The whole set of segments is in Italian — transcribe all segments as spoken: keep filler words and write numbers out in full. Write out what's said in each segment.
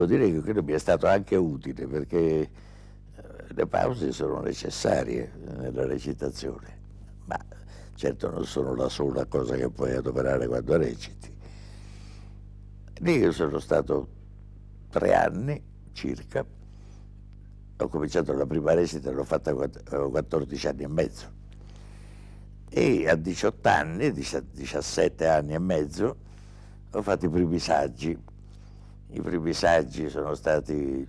Devo dire che quello mi è stato anche utile perché eh, le pause sono necessarie nella recitazione, ma certo non sono la sola cosa che puoi adoperare quando reciti. Lì io sono stato tre anni circa, ho cominciato la prima recita, l'ho fatta quando avevo quattordici anni e mezzo e a diciotto anni, diciassette anni e mezzo, ho fatto i primi saggi. I primi saggi sono stati,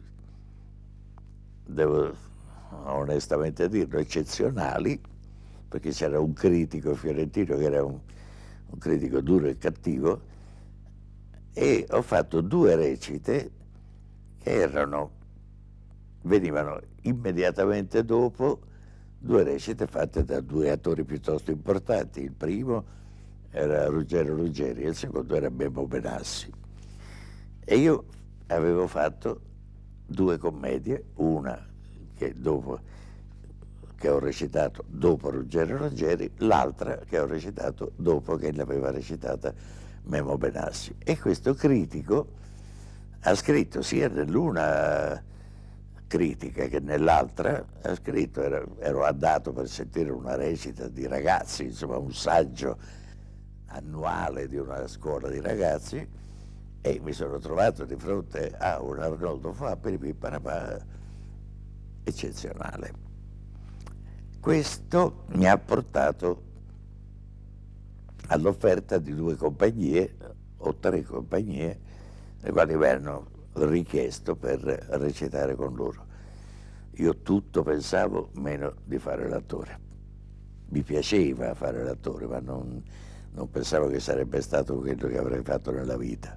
devo onestamente dirlo, eccezionali, perché c'era un critico fiorentino che era un, un critico duro e cattivo, e ho fatto due recite che erano, venivano immediatamente dopo due recite fatte da due attori piuttosto importanti. Il primo era Ruggero Ruggeri e il secondo era Memo Benassi. E io avevo fatto due commedie, una che, dopo, che ho recitato dopo Ruggero Ruggeri, l'altra che ho recitato dopo che l'aveva recitata Memo Benassi. E questo critico ha scritto sia nell'una critica che nell'altra, ha scritto, ero, ero andato per sentire una recita di ragazzi, insomma un saggio annuale di una scuola di ragazzi, e mi sono trovato di fronte a un Arnoldo Fa Piripipparapà eccezionale. Questo mi ha portato all'offerta di due compagnie o tre compagnie, le quali mi hanno richiesto per recitare con loro. Io tutto pensavo meno di fare l'attore. Mi piaceva fare l'attore, ma non, non pensavo che sarebbe stato quello che avrei fatto nella vita.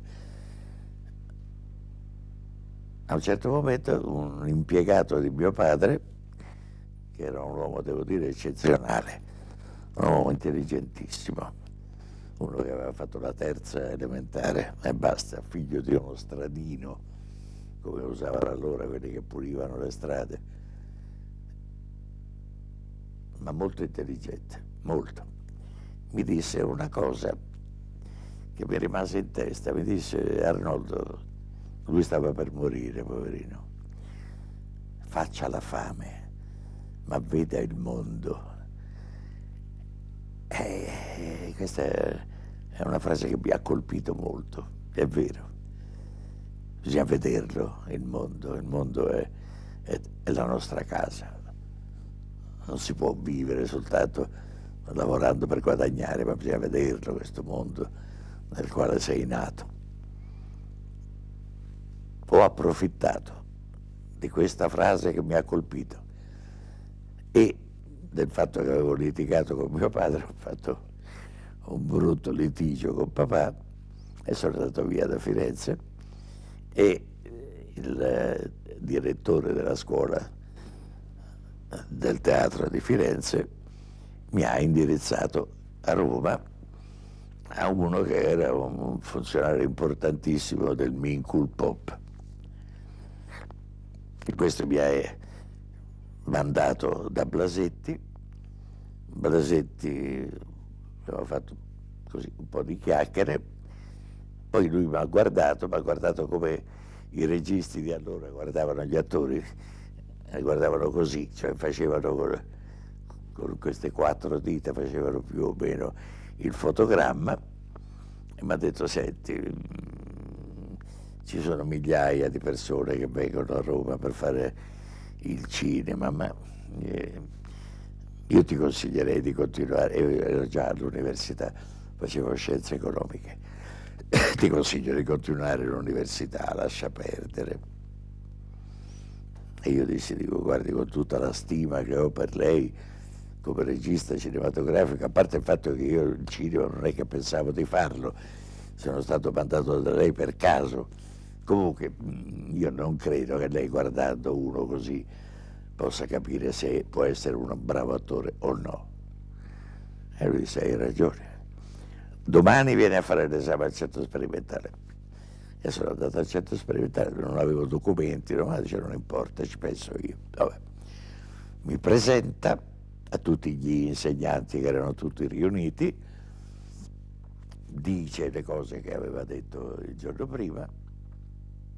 A un certo momento un impiegato di mio padre, che era un uomo, devo dire, eccezionale, un uomo intelligentissimo, uno che aveva fatto la terza elementare e basta, figlio di uno stradino, come usavano allora quelli che pulivano le strade, ma molto intelligente, molto. Mi disse una cosa che mi rimase in testa, mi disse: Arnoldo, lui stava per morire, poverino, faccia la fame, ma veda il mondo. E questa è una frase che mi ha colpito molto, è vero. Bisogna vederlo, il mondo, il mondo è, è, è la nostra casa. Non si può vivere soltanto lavorando per guadagnare, ma bisogna vederlo, questo mondo nel quale sei nato. Ho approfittato di questa frase che mi ha colpito e del fatto che avevo litigato con mio padre, ho fatto un brutto litigio con papà e sono andato via da Firenze, e il direttore della scuola del teatro di Firenze mi ha indirizzato a Roma a uno che era un funzionario importantissimo del Mincul Pop. E questo mi ha mandato da Blasetti. Blasetti aveva fatto così un po' di chiacchiere, poi lui mi ha guardato, mi ha guardato come i registi di allora guardavano gli attori, e guardavano così, cioè facevano con, con queste quattro dita, facevano più o meno il fotogramma, e mi ha detto: senti, ci sono migliaia di persone che vengono a Roma per fare il cinema, ma eh, io ti consiglierei di continuare. Io ero già all'università, facevo scienze economiche, ti consiglio di continuare l'università, lascia perdere. E io dissi, dico, guardi, con tutta la stima che ho per lei come regista cinematografico, a parte il fatto che io il cinema non è che pensavo di farlo, sono stato mandato da lei per caso. Comunque io non credo che lei, guardando uno così, possa capire se può essere un bravo attore o no. E lui disse: hai ragione, domani viene a fare l'esame al centro sperimentale. E sono andato al centro sperimentale, non avevo documenti, no? Dice: non importa, ci penso io. Vabbè. Mi presenta a tutti gli insegnanti che erano tutti riuniti, dice le cose che aveva detto il giorno prima,